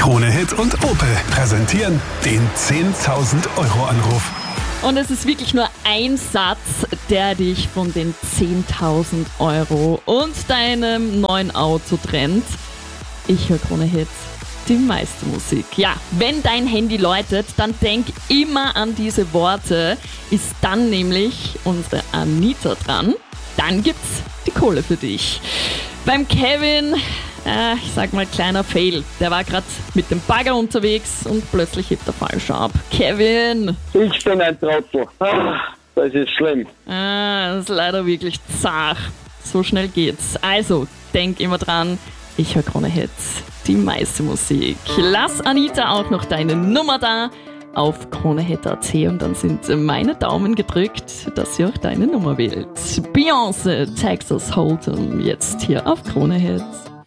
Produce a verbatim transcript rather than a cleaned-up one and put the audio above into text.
Krone Hit und Opel präsentieren den zehntausend Euro Anruf. Und es ist wirklich nur ein Satz, der dich von den zehntausend Euro und deinem neuen Auto trennt. Ich höre Krone Hit, die meiste Musik. Ja, wenn dein Handy läutet, dann denk immer an diese Worte. Ist dann nämlich unsere Anita dran, dann gibt's die Kohle für dich. Beim Kevin, äh, ich sag mal kleiner Fail. Der war gerade mit dem Bagger unterwegs und plötzlich hebt er falsch ab. Kevin! Ich bin ein Trottel. Ah, das ist schlimm. Ah, das ist leider wirklich zart. So schnell geht's. Also, denk immer dran, ich höre Krone Hit, die meiste Musik. Lass Anita auch noch deine Nummer da auf kronehit punkt at und dann sind meine Daumen gedrückt, dass sie auch deine Nummer wählt. Beyoncé, Texas Hold'em, jetzt hier auf Krone Hit.